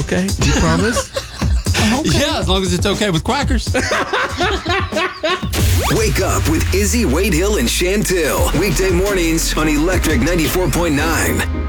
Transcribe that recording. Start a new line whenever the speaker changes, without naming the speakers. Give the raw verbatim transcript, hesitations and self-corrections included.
okay? You promise?
Okay. Yeah, as long as it's okay with quackers.
Wake up with Izzy, Wade Hill, and Chantil. Weekday mornings on Electric ninety-four point nine.